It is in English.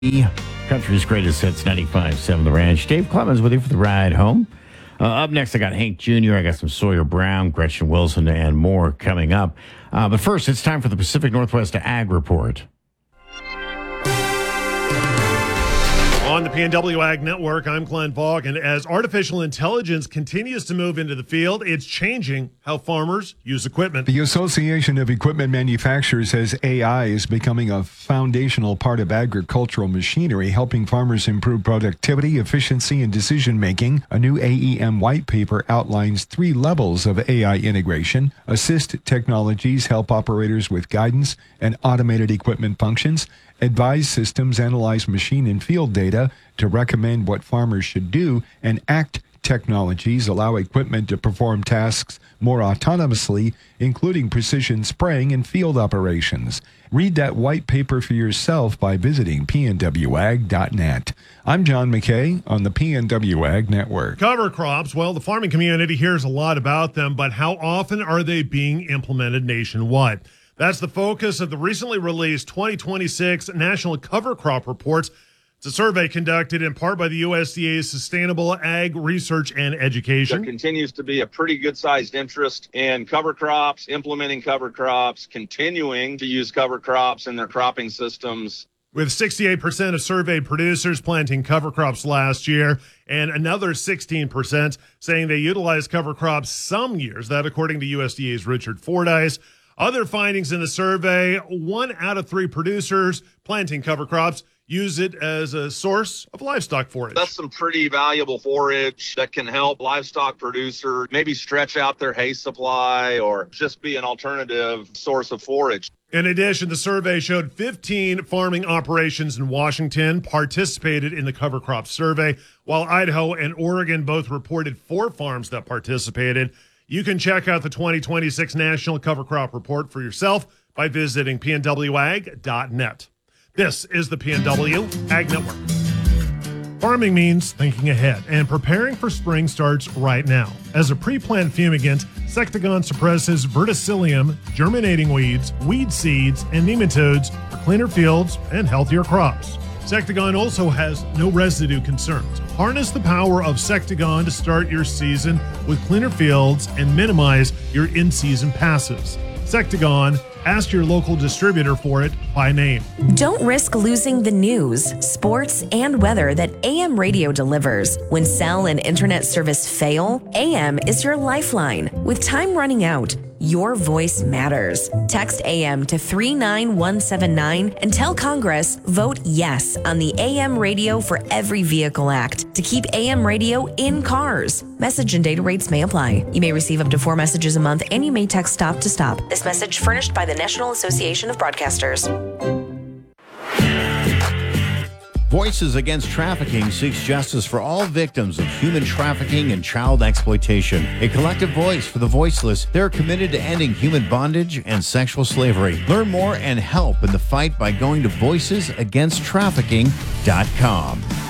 Country's greatest hits, 95.7 The Ranch. Dave Clemens with you for the ride home. Up next, I got Hank Jr., I got some Sawyer Brown, Gretchen Wilson, and more coming up. But first, it's time for the Pacific Northwest Ag Report. On the PNW Ag Network, I'm Glenn Fogg, and as artificial intelligence continues to move into the field, it's changing how farmers use equipment. The Association of Equipment Manufacturers says AI is becoming a foundational part of agricultural machinery, helping farmers improve productivity, efficiency, and decision-making. A new AEM white paper outlines 3 levels of AI integration. Assist technologies help operators with guidance and automated equipment functions. Advise systems analyze machine and field data to recommend what farmers should do, and ACT technologies allow equipment to perform tasks more autonomously, including precision spraying and field operations. Read that white paper for yourself by visiting pnwag.net. I'm John McKay on the PNW Ag Network. Cover crops, well, the farming community hears a lot about them, but how often are they being implemented nationwide? That's the focus of the recently released 2026 National Cover Crop Reports. It's a survey conducted in part by the USDA's Sustainable Ag Research and Education. There continues to be a pretty good-sized interest in cover crops, implementing cover crops, continuing to use cover crops in their cropping systems. With 68% of surveyed producers planting cover crops last year, and another 16% saying they utilized cover crops some years. That according to USDA's Richard Fordyce. Other findings in the survey, 1 out of 3 producers planting cover crops use it as a source of livestock forage. That's some pretty valuable forage that can help livestock producers maybe stretch out their hay supply or just be an alternative source of forage. In addition, the survey showed 15 farming operations in Washington participated in the cover crop survey, while Idaho and Oregon both reported 4 farms that participated. You can check out the 2026 National Cover Crop Report for yourself by visiting pnwag.net. This is the PNW Ag Network. Farming means thinking ahead, and preparing for spring starts right now. As a pre-plant fumigant, Sectagon suppresses verticillium, germinating weeds, weed seeds, and nematodes for cleaner fields and healthier crops. Sectagon also has no residue concerns. Harness the power of Sectagon to start your season with cleaner fields and minimize your in-season passes. Sectagon, ask your local distributor for it by name. Don't risk losing the news, sports, and weather that AM radio delivers. When cell and internet service fail, AM is your lifeline. With time running out, your voice matters. Text AM to 39179 and tell Congress, vote yes on the AM Radio for Every Vehicle Act to keep AM radio in cars. Message and data rates may apply. You may receive up to 4 messages a month, and you may text stop to stop. This message furnished by the National Association of Broadcasters. Voices Against Trafficking seeks justice for all victims of human trafficking and child exploitation. A collective voice for the voiceless. They're committed to ending human bondage and sexual slavery. Learn more and help in the fight by going to voicesagainsttrafficking.com.